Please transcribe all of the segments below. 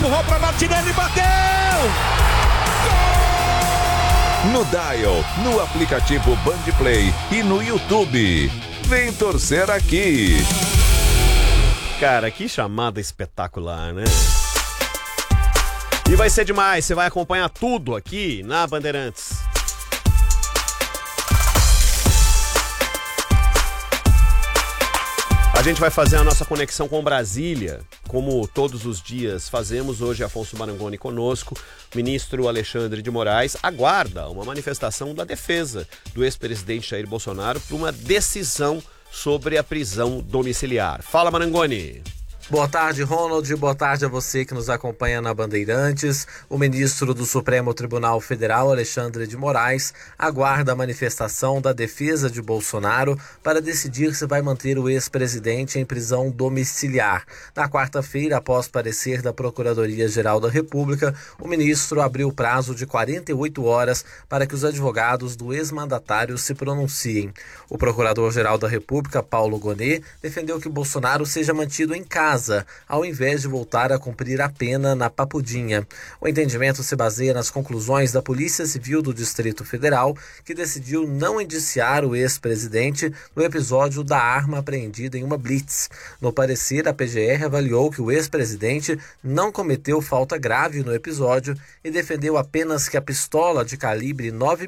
empurrou para Martinelli, bateu! No Dial, no aplicativo Bandplay e no YouTube. Vem torcer aqui. Cara, que chamada espetacular, né? E vai ser demais, você vai acompanhar tudo aqui na Bandeirantes. A gente vai fazer a nossa conexão com Brasília, como todos os dias fazemos. Hoje, Afonso Marangoni conosco. O ministro Alexandre de Moraes aguarda uma manifestação da defesa do ex-presidente Jair Bolsonaro por uma decisão sobre a prisão domiciliar. Fala, Marangoni. Boa tarde, Ronald. Boa tarde a você que nos acompanha na Bandeirantes. O ministro do Supremo Tribunal Federal, Alexandre de Moraes, aguarda a manifestação da defesa de Bolsonaro para decidir se vai manter o ex-presidente em prisão domiciliar. Na quarta-feira, após parecer da Procuradoria-Geral da República, o ministro abriu prazo de 48 horas para que os advogados do ex-mandatário se pronunciem. O Procurador-Geral da República, Paulo Gonet, defendeu que Bolsonaro seja mantido em casa, ao invés de voltar a cumprir a pena na Papudinha. O entendimento se baseia nas conclusões da Polícia Civil do Distrito Federal, que decidiu não indiciar o ex-presidente no episódio da arma apreendida em uma blitz. No parecer, a PGR avaliou que o ex-presidente não cometeu falta grave no episódio e defendeu apenas que a pistola de calibre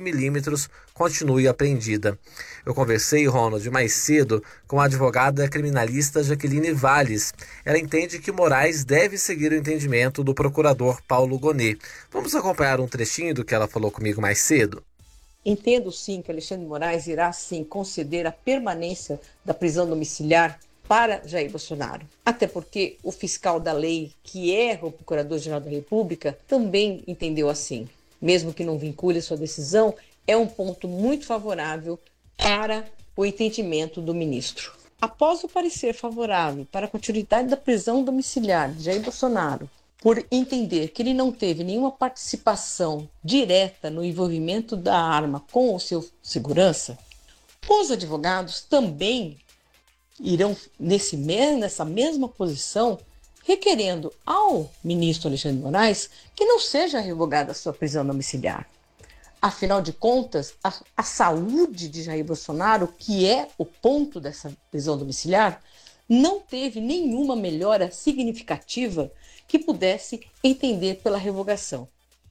9mm continue apreendida. Eu conversei, Ronald, mais cedo com a advogada criminalista Jaqueline Valles. Ela entende que Moraes deve seguir o entendimento do procurador Paulo Gonet. Vamos acompanhar um trechinho do que ela falou comigo mais cedo? Entendo sim que Alexandre de Moraes irá sim conceder a permanência da prisão domiciliar para Jair Bolsonaro. Até porque o fiscal da lei, que é o Procurador-Geral da República, também entendeu assim. Mesmo que não vincule a sua decisão, é um ponto muito favorável para o entendimento do ministro. Após o parecer favorável para a continuidade da prisão domiciliar de Jair Bolsonaro, por entender que ele não teve nenhuma participação direta no envolvimento da arma com o seu segurança, os advogados também irão nessa mesma posição, requerendo ao ministro Alexandre de Moraes que não seja revogada a sua prisão domiciliar. Afinal de contas, a saúde de Jair Bolsonaro, que é o ponto dessa prisão domiciliar, não teve nenhuma melhora significativa que pudesse entender pela revogação.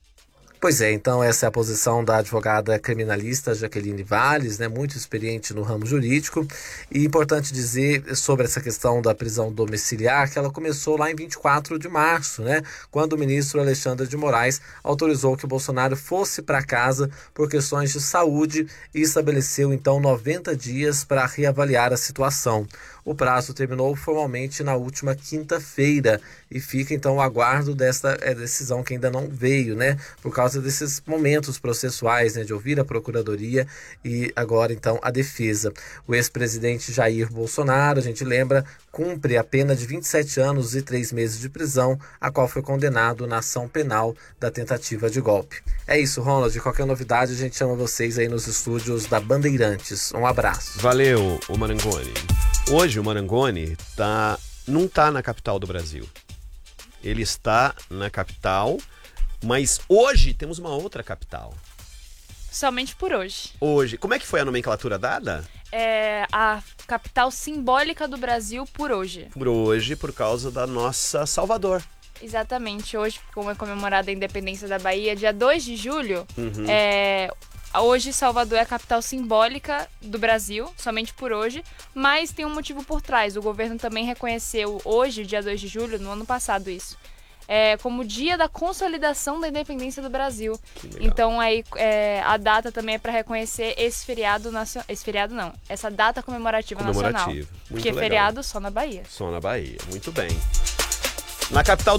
Pois é, então essa é a posição da advogada criminalista Jaqueline Valles, muito experiente no ramo jurídico. E importante dizer sobre essa questão da prisão domiciliar que ela começou lá em 24 de março, quando o ministro Alexandre de Moraes autorizou que Bolsonaro fosse para casa por questões de saúde e estabeleceu então 90 dias para reavaliar a situação. O prazo terminou formalmente na última quinta-feira e fica então o aguardo dessa decisão que ainda não veio, por causa desses momentos processuais, de ouvir a Procuradoria e agora então a defesa. O ex-presidente Jair Bolsonaro, a gente lembra, cumpre a pena de 27 anos e 3 meses de prisão, a qual foi condenado na ação penal da tentativa de golpe. É isso, Ronald. Qualquer novidade a gente chama vocês aí nos estúdios da Bandeirantes. Um abraço. Valeu, o Marangoni. Hoje o Marangoni não está na capital do Brasil. Ele está na capital, mas hoje temos uma outra capital. Somente por hoje. Hoje. Como é que foi a nomenclatura dada? É a capital simbólica do Brasil por hoje. Por hoje, por causa da nossa Salvador. Exatamente. Hoje, como é comemorada a independência da Bahia, dia 2 de julho, hoje Salvador é a capital simbólica do Brasil, somente por hoje, mas tem um motivo por trás. O governo também reconheceu hoje, dia 2 de julho, no ano passado isso, como dia da consolidação da independência do Brasil. Então aí a data também é para reconhecer esse feriado nacional. Esse feriado não, essa data comemorativa nacional. Muito porque legal. Feriado só na Bahia. Só na Bahia, muito bem. Na capital